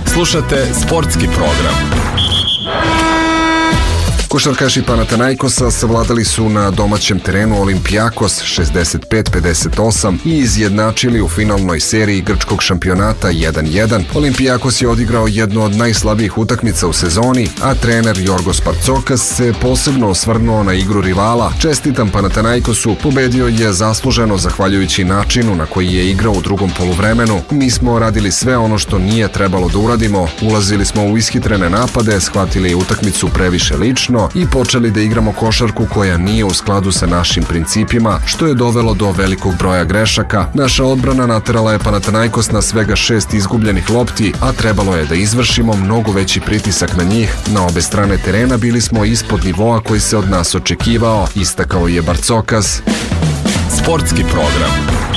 Slušate sportski program. Košarkaši Panathinaikosa savladali su na domaćem terenu Olympiakos 65-58 i izjednačili u finalnoj seriji grčkog šampionata 1-1. Olympiakos je odigrao jednu od najslabijih utakmica u sezoni, a trener Yorgos Partzokas se posebno osvrnuo na igru rivala. Čestitam Panathinaikosu, pobedio je zasluženo zahvaljujući načinu na koji je igrao u drugom poluvremenu. Mi smo radili sve ono što nije trebalo da uradimo, ulazili smo u ishitrene napade, shvatili utakmicu previše lično i počeli da igramo košarku koja nije u skladu sa našim principima, što je dovelo do velikog broja grešaka. Naša odbrana naterala je Panathinaikos na svega 6 izgubljenih lopti, a trebalo je da izvršimo mnogo veći pritisak na njih. Na obe strane terena bili smo ispod nivoa koji se od nas očekivao, istakao je Barcokas. Sportski program.